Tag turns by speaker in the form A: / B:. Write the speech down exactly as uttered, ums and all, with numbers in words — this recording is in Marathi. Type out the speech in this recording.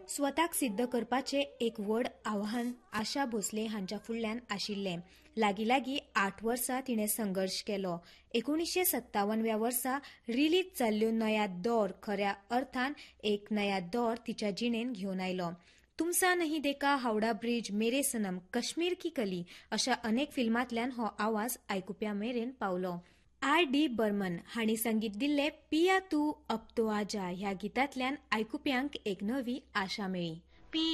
A: स्वताक सिद्ध करपाचे एक व्हड आव्हान आशा भोसले हांच्या फुडल्यान आशिल्लें. लागीं लागीं आठ वर्सां तिणें संघर्श केलो. एकुणीशे सत्तावनव्या वर्सा रिलीज जाल्ल्यो नया दौर खऱ्या अर्थान एक नया दौर तिच्या जिणेंत घेवन आयलो. तुमसा नहीं देखा, हावड़ा ब्रिज, मेरे सनम, कश्मीर की कली अशा अनेक फिल्मांतल्यान हो आवाज आयकुप्या मेरेन पावलो. आर डी बर्मन हांणी संगीत दिल्ले पिया तू अब तो आजा ह्या गितांतल्यान आयकुप्यांक एक नवी आशा मेळ्ळी.